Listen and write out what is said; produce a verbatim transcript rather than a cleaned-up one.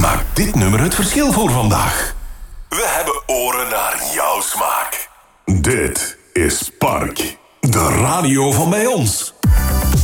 maakt dit nummer het verschil voor vandaag. We hebben oren naar jouw smaak. Dit is Park, de radio van bij ons.